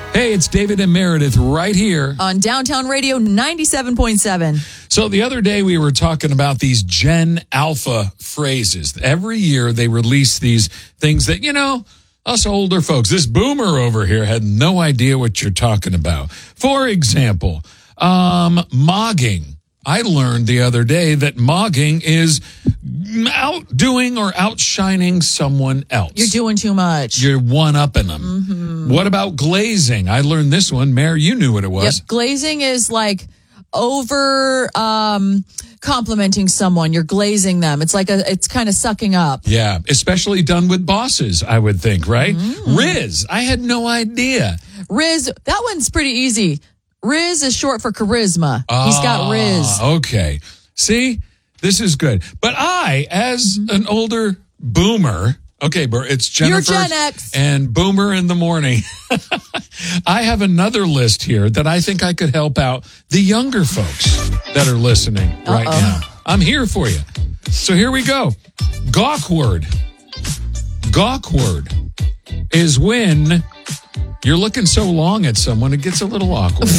Hey, it's David and Meredith right here on Downtown Radio 97.7. So the other day we were talking about these Gen Alpha phrases. Every year they release these things that, us older folks, this boomer over here had no idea what you're talking about. For example, mogging. I learned the other day that mogging is outdoing or outshining someone else. You're doing too much. You're one-upping them. Mm-hmm. What about glazing? I learned this one. Mare, you knew what it was. Yep. Glazing is like over complimenting someone. You're glazing them. It's like it's kind of sucking up. Yeah, especially done with bosses, I would think, right? Riz, I had no idea. Riz, that one's pretty easy. Riz is short for charisma. He's got Riz. Okay. See, this is good. But I, as an older boomer, it's Jennifer. You're Gen X. And Boomer in the morning. I have another list here that I think I could help out the younger folks that are listening right now. I'm here for you. So here we go. Gawkward. Gawkward is when you're looking so long at someone, it gets a little awkward.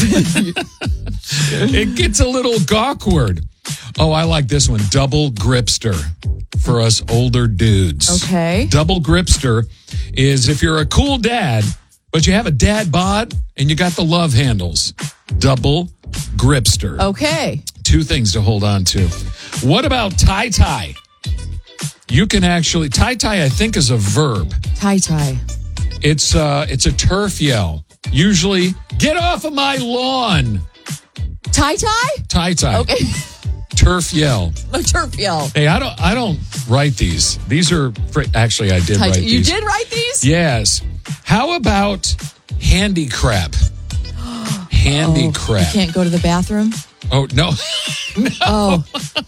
It gets a little gawkward. Oh, I like this one. Double gripster for us older dudes. Okay. Double gripster is if you're a cool dad, but you have a dad bod and you got the love handles. Double gripster. Okay. Two things to hold on to. What about tie-tie? You can actually, tie-tie I think is a verb. Tie-tie. It's a turf yell. Usually, get off of my lawn. Tie-tie? Tie-tie. Okay. Turf yell. A turf yell. Hey, I don't write these. These are actually I did write these. You did write these? Yes. How about handicrap? Handicrap. You can't go to the bathroom? Oh, no. No. Oh.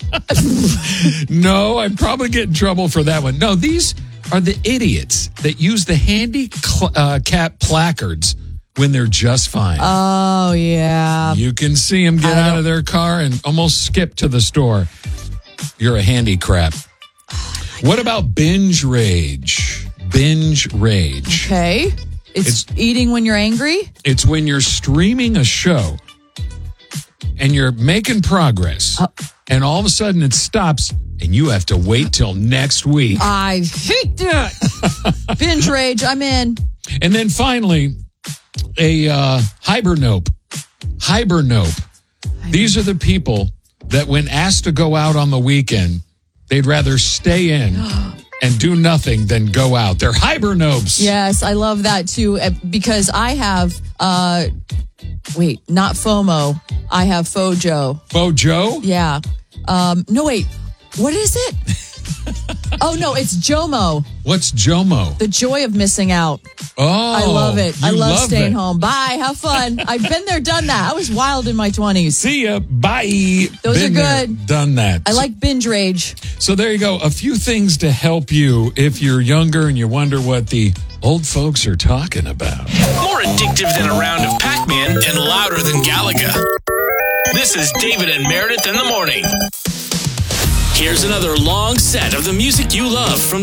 No, I'd probably get in trouble for that one. No, these are the idiots that use the handicap placards when they're just fine. Oh, yeah. You can see them get out of their car and almost skip to the store. You're a handicap. What about binge rage? Binge rage. Okay. It's eating when you're angry? It's when you're streaming a show and you're making progress and all of a sudden it stops and you have to wait till next week. I hate that. Binge rage, I'm in. And then finally, a hibernope. Hibernope. These are the people that when asked to go out on the weekend, they'd rather stay in and do nothing than go out. They're hibernopes. Yes, I love that too because I have, not FOMO. I have FOJO. FOJO? Yeah. No, wait. What is it? Oh, no, it's JOMO. What's JOMO? The joy of missing out. Oh, I love it. I love staying it. home. Bye. Have fun. I've been there, done that. I was wild in my 20s. See ya. Bye. Those been are there, good. done that. I like binge rage. So there you go. A few things to help you if you're younger and you wonder what the old folks are talking about. More addictive than a round of Pac-Man and louder than Galaga. This is David and Meredith in the morning. Here's another long set of the music you love from